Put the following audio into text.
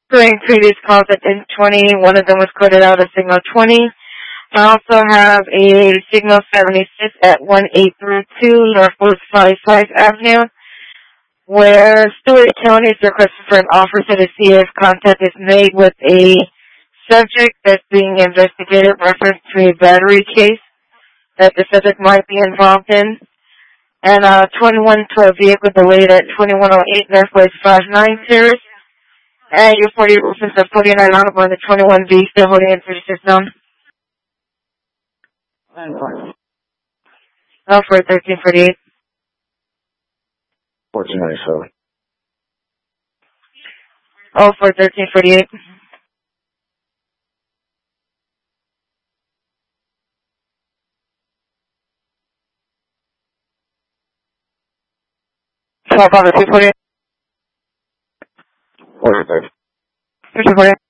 During previous calls at N20, one of them was coded out as signal 20. I also have a signal 76 at 1832 Northwest 55 Avenue, where Stewart County is requesting for an officer to see if contact is made with a subject that's being investigated reference to a battery case that the subject might be involved in. And 2112 vehicle delayed at 2108 Northwest 59 Terrace. And your 40 reference of 49 Audible and the 21B still holding in 36 known. Oh, for 1348. 1497. Oh, for 1348. So, 248. 43. 248.